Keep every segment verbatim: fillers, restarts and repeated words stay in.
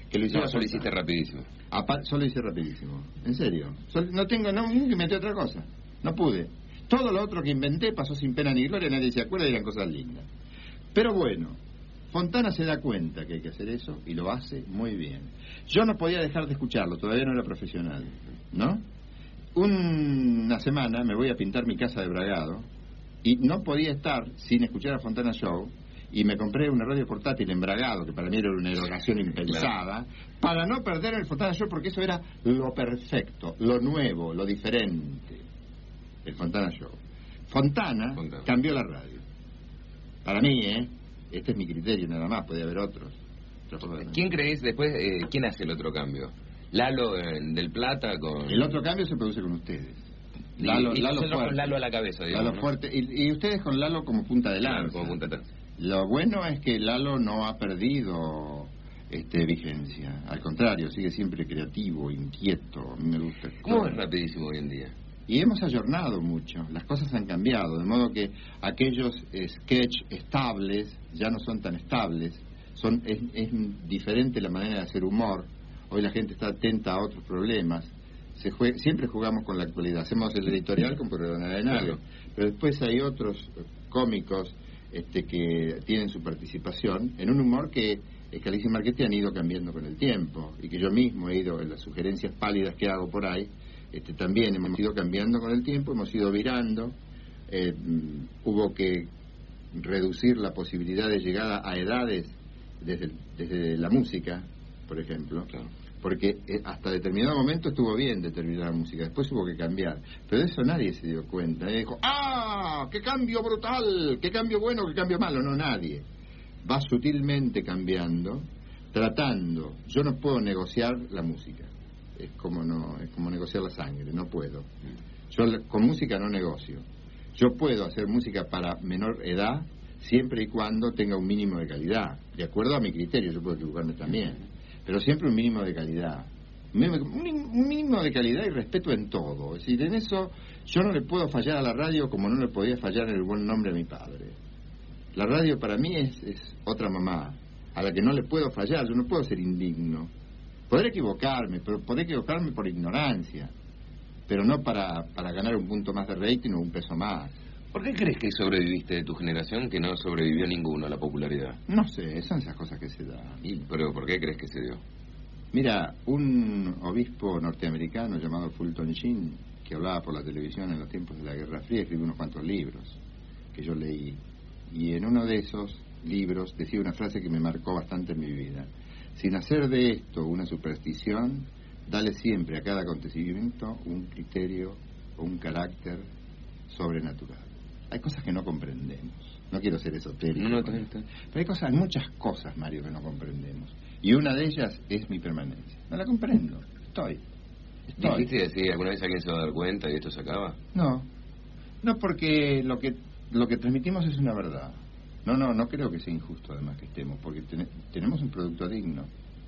que lo hiciera. No, solo hiciste rapidísimo. Apa, solo hice rapidísimo, en serio. Sol, no tengo, no, nunca inventé otra cosa. No pude. Todo lo otro que inventé pasó sin pena ni gloria, nadie se acuerda y eran cosas lindas. Pero bueno, Fontana se da cuenta que hay que hacer eso y lo hace muy bien. Yo no podía dejar de escucharlo, todavía no era profesional, ¿no? Una semana me voy a pintar mi casa de Bragado y no podía estar sin escuchar a Fontana Show y me compré una radio portátil en Bragado, que para mí era una erogación impensada, para no perder el Fontana Show, porque eso era lo perfecto, lo nuevo, lo diferente, el Fontana Show. Fontana, Fontana cambió la radio. Para mí, ¿eh? Este es mi criterio nada más, puede haber otros. ¿Quién creéis después, eh, quién hace el otro cambio? ¿Lalo eh, del Plata con...? El otro cambio se produce con ustedes. Lalo, y, y Lalo fuerte. Con Lalo a la cabeza, digamos, Lalo ¿no? fuerte. Y, y ustedes con Lalo como punta de lanza. Claro, como punta de lanza. Lo bueno es que Lalo no ha perdido este, vigencia. Al contrario, sigue siempre creativo, inquieto. A mí me gusta. ¿Cómo es rapidísimo hoy en día? Y hemos ayornado mucho. Las cosas han cambiado. De modo que aquellos sketch estables ya no son tan estables. Son, es, es diferente la manera de hacer humor. Hoy la gente está atenta a otros problemas. Se juega, siempre jugamos con la actualidad. Hacemos el editorial con Programa de Nadie. Pero después hay otros cómicos este, que tienen su participación en un humor que Scalise y Marchetti han ido cambiando con el tiempo. Y que yo mismo he ido, en las sugerencias pálidas que hago por ahí, este, también hemos ido cambiando con el tiempo, hemos ido virando. Eh, hubo que reducir la posibilidad de llegada a edades desde, desde la música, por ejemplo, claro. Porque hasta determinado momento estuvo bien determinada música, después hubo que cambiar, pero de eso nadie se dio cuenta. Nadie dijo, ¡ah! ¡Qué cambio brutal! ¡Qué cambio bueno! ¡Qué cambio malo! No, nadie. Va sutilmente cambiando, tratando. Yo no puedo negociar la música, es como no, es como negociar la sangre, no puedo. Yo con música no negocio. Yo puedo hacer música para menor edad siempre y cuando tenga un mínimo de calidad, de acuerdo a mi criterio. Yo puedo equivocarme también, pero siempre un mínimo de calidad, un mínimo de calidad y respeto en todo. Es decir, en eso yo no le puedo fallar a la radio como no le podía fallar en el buen nombre a mi padre. La radio para mí es, es otra mamá a la que no le puedo fallar. Yo no puedo ser indigno. Podré equivocarme, pero podré equivocarme por ignorancia, pero no para, para ganar un punto más de rating o un peso más. ¿Por qué crees que sobreviviste de tu generación que no sobrevivió ninguno a la popularidad? No sé, son esas cosas que se dan. ¿Y, pero por qué crees que se dio? Mira, un obispo norteamericano llamado Fulton Sheen, que hablaba por la televisión en los tiempos de la Guerra Fría, escribió unos cuantos libros que yo leí. Y en uno de esos libros decía una frase que me marcó bastante en mi vida. Sin hacer de esto una superstición, dale siempre a cada acontecimiento un criterio o un carácter sobrenatural. Hay cosas que no comprendemos. No quiero ser esotérico. No, no, no, no. Pero hay cosas, muchas cosas, Mario, que no comprendemos. Y una de ellas es mi permanencia. No la comprendo. Estoy. Estoy. ¿Dijiste si alguna vez alguien se va a dar cuenta y esto se acaba? No. No, porque lo que lo que transmitimos es una verdad. No, no, no creo que sea injusto además que estemos, porque ten, tenemos un producto digno.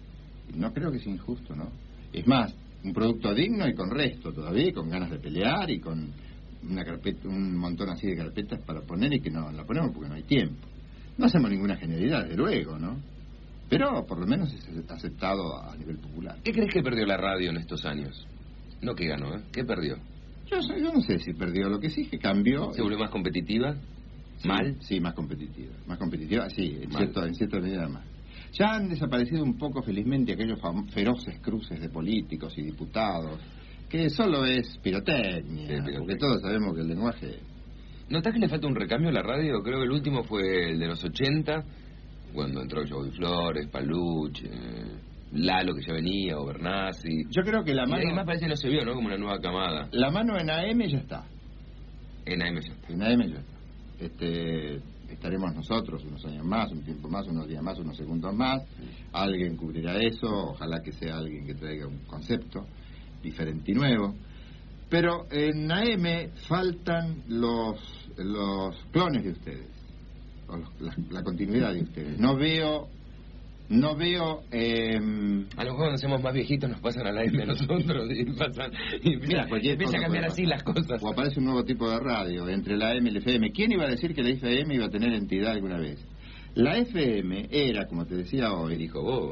No creo que sea injusto, ¿no? Es más, un producto digno y con resto todavía, y con ganas de pelear y con una carpeta, un montón así de carpetas para poner y que no la ponemos porque no hay tiempo. No hacemos ninguna genialidad, desde luego, ¿no? Pero por lo menos es aceptado a nivel popular. ¿Qué crees que perdió la radio en estos años? No que ganó, ¿eh? ¿Qué perdió? Yo, yo no sé si perdió, lo que sí que cambió. ¿Se volvió más competitiva? Sí, ¿mal? Sí, más competitiva. Más competitiva, sí, en, cierto, en cierta medida más. Ya han desaparecido un poco, felizmente, aquellos feroces cruces de políticos y diputados, que solo es pirotecnia, sí, pirotecnia, porque todos sabemos que el lenguaje... ¿Notás que le falta un recambio a la radio? Creo que el último fue el de los ochenta, cuando entró Joey Flores, Paluch, eh, Lalo, que ya venía, o Bernasi. Yo creo que la mano... Y además parece que no se vio, ¿no? Como una nueva camada. La mano en A M ya está. En A M ya está. En A M ya está. Este, estaremos nosotros unos años más, un tiempo más, unos días más, unos segundos más. Alguien cubrirá eso, ojalá que sea alguien que traiga un concepto diferente y nuevo. Pero en A M faltan los los clones de ustedes, o los, la, la continuidad de ustedes. No veo, no veo... Eh... A lo mejor cuando seamos más viejitos nos pasan a la A M a nosotros y pasan y Mira, empieza a cambiar así las cosas. O aparece un nuevo tipo de radio entre la A M y la F M. ¿Quién iba a decir que la F M iba a tener entidad alguna vez? La F M era, como te decía hoy... Dijo vos.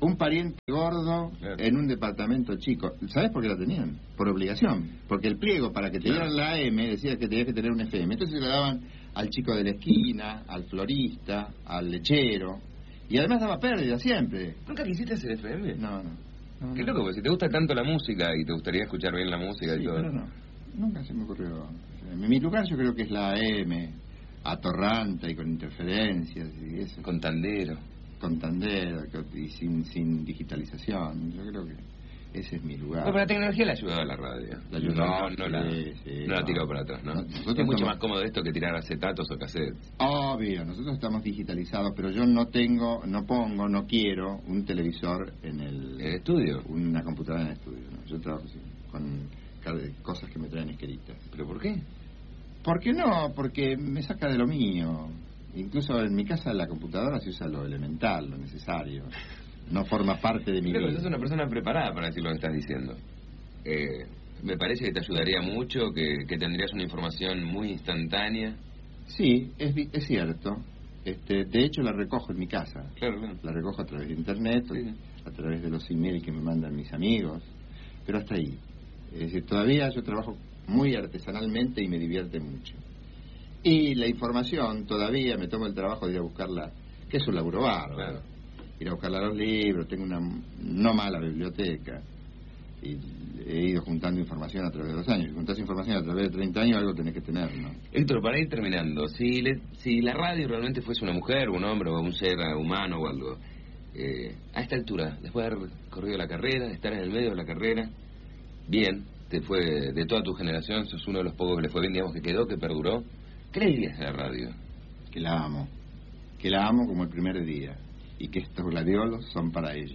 un pariente gordo claro. en un departamento chico. ¿Sabes por qué la tenían? Por obligación. Porque el pliego para que te dieran la A M decía que tenías que tener un F M. Entonces se la daban al chico de la esquina, al florista, al lechero. Y además daba pérdida siempre. ¿Nunca quisiste hacer F M? No, no. no Qué no. loco, porque si te gusta tanto la música y te gustaría escuchar bien la música sí, y todo. Pero no, nunca se me ocurrió. En mi lugar yo creo que es la A M, atorranta y con interferencias y eso. Con tandero. Con tandero y sin, sin digitalización. Yo creo que ese es mi lugar. No, pero la tecnología le ha ayudado a la radio. La ayudó, no, no la, sí, sí, no la no. tiró para atrás, ¿no? Nosotros es mucho estamos... más cómodo esto que tirar acetatos o cassettes. Obvio, nosotros estamos digitalizados, pero yo no tengo, no pongo, no quiero un televisor en el... ¿En el estudio? Una computadora en el estudio, ¿no? Yo trabajo sí, con cosas que me traen escritas. ¿Pero por qué? ¿Por qué no? Porque me saca de lo mío. Incluso en mi casa la computadora se usa lo elemental, lo necesario. No forma parte de mi Pero vida. sos una persona preparada para decir lo que estás diciendo. Eh, me parece que te ayudaría mucho, que, que tendrías una información muy instantánea. Sí, es, es cierto. Este, de hecho la recojo en mi casa. Claro, claro. La recojo a través de internet, sí. a través de los emails que me mandan mis amigos. Pero hasta ahí. Es decir, todavía yo trabajo muy artesanalmente y me divierte mucho. Y la información, todavía me tomo el trabajo de ir a buscarla, que es un laburo bárbaro. Claro. Ir a buscarla a los libros, tengo una no mala biblioteca. Y he ido juntando información a través de los años. Si juntás información a través de treinta años, algo tenés que tener, ¿no? Héctor, para ir terminando, si, le, si la radio realmente fuese una mujer, un hombre, o un ser humano o algo, eh, a esta altura, después de haber corrido la carrera, de estar en el medio de la carrera, bien, te fue de toda tu generación, sos uno de los pocos que le fue bien, digamos, que quedó, que perduró. ¿Qué le dirías a la radio? Que la amo, que la amo como el primer día, y que estos gladiolos son para ella.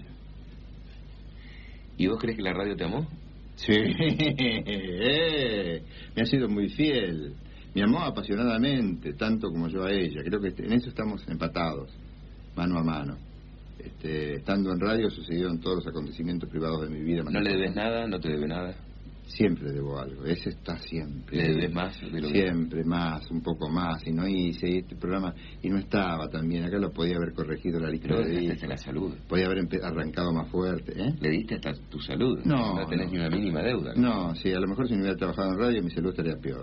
¿Y vos crees que la radio te amó? Sí, eh, me ha sido muy fiel, me amó apasionadamente, tanto como yo a ella. Creo que en eso estamos empatados, mano a mano. Este, estando en radio sucedieron todos los acontecimientos privados de mi vida. ¿No le debes nada? ¿No te debe nada? Siempre debo algo, ese está siempre. ¿Le debes más? De lo siempre que... más, un poco más, y no hice este programa, y no estaba tan bien, acá lo podía haber corregido la lista de días. la salud. Podía haber arrancado más fuerte, ¿eh? ¿Le diste hasta tu salud? No. No tenés no. ni una mínima deuda. No, sí, a lo mejor si no hubiera trabajado en radio mi salud estaría peor.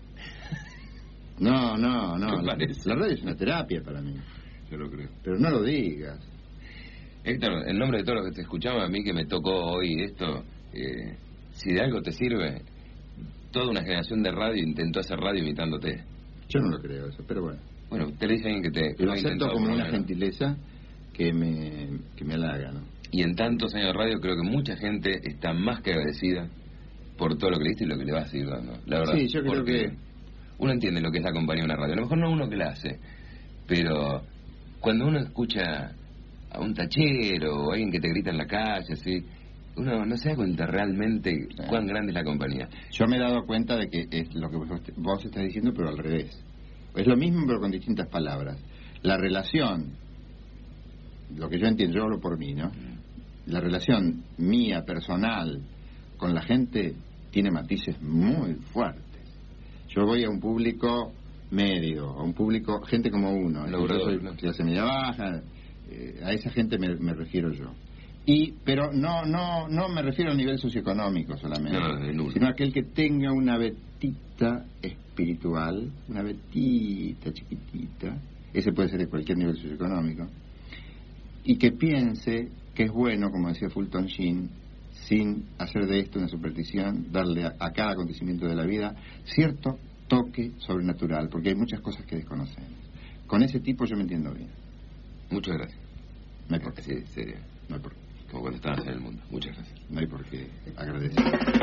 No, no, no, la, la radio es una terapia para mí. Yo lo creo. Pero no lo digas. Héctor, en nombre de todos los que te escuchaban, a mí que me tocó hoy esto, eh, si de algo te sirve, toda una generación de radio intentó hacer radio imitándote. Yo no lo creo eso, pero bueno. Bueno, te lo dice alguien que te... Que lo acepto como una gentileza que me, que me halaga, ¿no? Y en tantos años de radio creo que mucha gente está más que agradecida por todo lo que le diste y lo que le vas a seguir dando. La verdad. Sí, yo creo que... Uno entiende lo que es la compañía de una radio. A lo mejor no uno que la hace, pero cuando uno escucha a un tachero o a alguien que te grita en la calle, así... Uno no se da cuenta realmente cuán grande es la compañía. Yo me he dado cuenta de que es lo que vos estás diciendo, pero al revés. Es lo mismo, pero con distintas palabras. La relación, lo que yo entiendo, yo hablo por mí, ¿no? La relación mía, personal, con la gente, tiene matices muy fuertes. Yo voy a un público medio, a un público, gente como uno. Yo soy clase media baja, eh, a esa gente me, me refiero yo. Y, pero no no no me refiero al nivel socioeconómico solamente, no, sino a aquel que tenga una vetita espiritual, una vetita chiquitita, ese puede ser de cualquier nivel socioeconómico, y que piense que es bueno, como decía Fulton Sheen, sin hacer de esto una superstición, darle a, a cada acontecimiento de la vida cierto toque sobrenatural, porque hay muchas cosas que desconocemos. Con ese tipo yo me entiendo bien. Muchas gracias. No hay por qué. Sí, serio. No hay por qué. Como cuando estabas en el mundo. Muchas gracias. No hay por qué agradecer.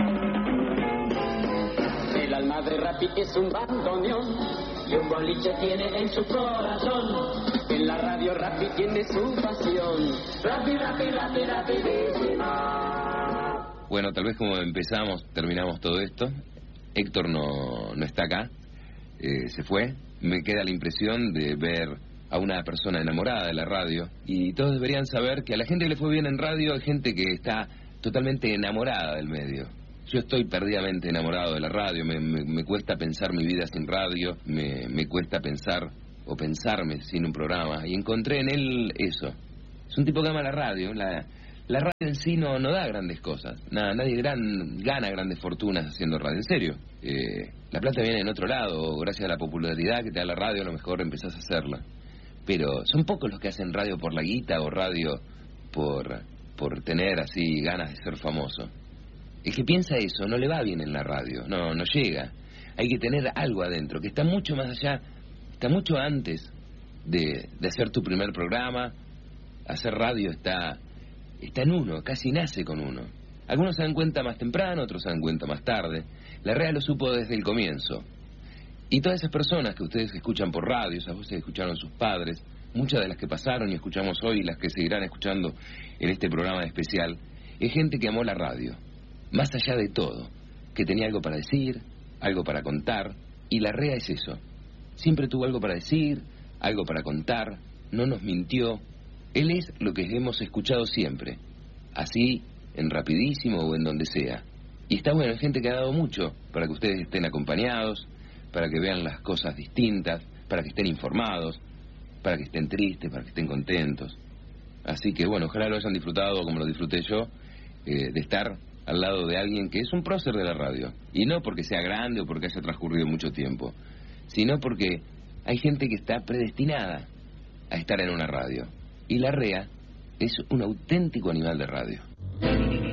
El alma de Rappi es un bandoneón y un boliche tiene en su corazón. En la radio Rappi tiene su pasión. Rappi, Rappi, Rappi, rapidísima. Bueno, tal vez como empezamos, terminamos todo esto. Héctor no, no está acá. Eh, se fue. Me queda la impresión de ver a una persona enamorada de la radio, y todos deberían saber que a la gente que le fue bien en radio hay gente que está totalmente enamorada del medio. Yo estoy perdidamente enamorado de la radio, me, me, me cuesta pensar mi vida sin radio, me, me cuesta pensar o pensarme sin un programa, y encontré en él eso, Es un tipo que ama la radio. La, la radio en sí no, no da grandes cosas. Nada, nadie gran, gana grandes fortunas haciendo radio. En serio. Eh, la plata viene en otro lado. Gracias a la popularidad que te da la radio, a lo mejor empezás a hacerla. Pero son pocos los que hacen radio por la guita o radio por, por tener así ganas de ser famoso. El que piensa eso no le va bien en la radio. No, no llega. Hay que tener algo adentro, que está mucho más allá, está mucho antes de, de hacer tu primer programa. Hacer radio está, está en uno, casi nace con uno. Algunos se dan cuenta más temprano, otros se dan cuenta más tarde. La R E A lo supo desde el comienzo. Y todas esas personas que ustedes escuchan por radio, esas voces que escucharon sus padres, muchas de las que pasaron y escuchamos hoy, y las que seguirán escuchando en este programa especial, es gente que amó la radio, más allá de todo, que tenía algo para decir, algo para contar, y la R E A es eso. Siempre tuvo algo para decir, algo para contar, no nos mintió. Él es lo que hemos escuchado siempre, así, en Rapidísimo o en donde sea. Y está bueno, hay gente que ha dado mucho para que ustedes estén acompañados, para que vean las cosas distintas, para que estén informados, para que estén tristes, para que estén contentos. Así que bueno, ojalá lo hayan disfrutado como lo disfruté yo, eh, de estar al lado de alguien que es un prócer de la radio. Y no porque sea grande o porque haya transcurrido mucho tiempo, sino porque hay gente que está predestinada a estar en una radio. Y la R E A es un auténtico animal de radio.